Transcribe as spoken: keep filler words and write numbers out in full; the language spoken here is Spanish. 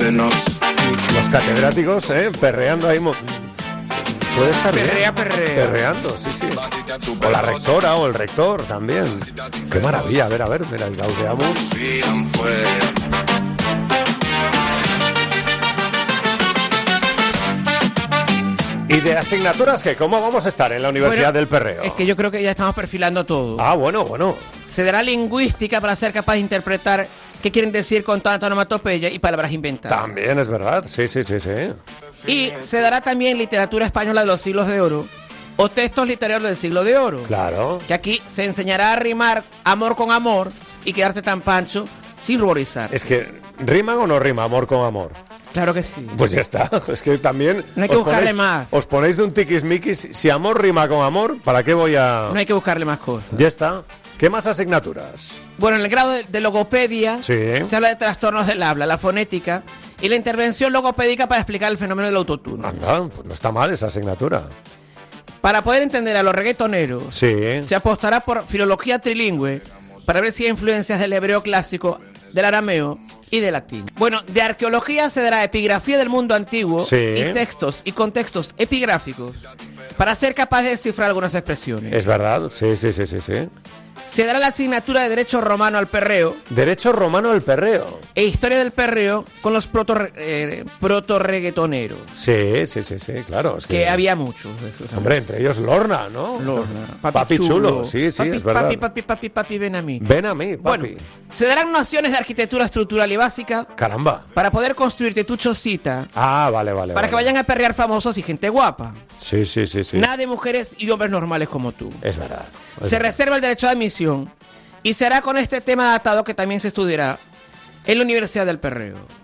Los catedráticos, ¿eh? Perreando ahí. Mo- Puede estar bien. Perrea, perrea. Perreando, sí, sí. O la rectora o el rector también. Qué maravilla. A ver, a ver, mira, gaudeamos. ¿Y de asignaturas qué? ¿Cómo vamos a estar en la Universidad Bueno, del Perreo? Es que yo creo que ya estamos perfilando todo. Ah, bueno, bueno. Se dará lingüística para ser capaz de interpretar qué quieren decir con tanta onomatopeya y palabras inventadas. También es verdad. Sí, sí, sí, sí. Y se dará también literatura española de los siglos de oro o textos literarios del siglo de oro. Claro. Que aquí se enseñará a rimar amor con amor y quedarte tan pancho sin ruborizar. Es que, ¿rima o no rima amor con amor? Claro que sí. Pues ya está. Es que también... No hay que os buscarle ponéis- más. Os ponéis de un tiquismiquis. Si amor rima con amor, ¿para qué voy a...? No hay que buscarle más cosas. Ya está. ¿Qué más asignaturas? Bueno, en el grado de, de logopedia Sí. se habla de trastornos del habla, la fonética y la intervención logopédica para explicar el fenómeno del autotune. Anda, pues no está mal esa asignatura. Para poder entender a los reggaetoneros, Sí. se apostará por filología trilingüe para ver si hay influencias del hebreo clásico, del arameo y del latín. Bueno, de arqueología se dará epigrafía del mundo antiguo Sí. y textos y contextos epigráficos para ser capaz de descifrar algunas expresiones. Es verdad. Sí, sí, sí, sí, sí. Se dará la asignatura de Derecho Romano al Perreo Derecho romano al perreo. e Historia del Perreo con los proto, eh, proto-reggaetoneros, Sí, sí, sí, sí, claro. Es que, que había muchos de esos. Hombre, entre ellos Lorna, ¿no? Lorna, Papi, chulo. Sí, sí, papi, es verdad. Papi, papi, papi, papi, ven a mí. Ven a mí, papi. Bueno, se darán nociones de arquitectura estructural y básica Caramba. para poder construirte tu chocita Ah, vale, vale. para vale. que vayan a perrear famosos y gente guapa. Sí, sí, sí, sí. Nada de mujeres y hombres normales como tú. Es verdad. es Se verdad. reserva el derecho de admisión y será con este tema adaptado que también se estudiará en la Universidad del Perreo.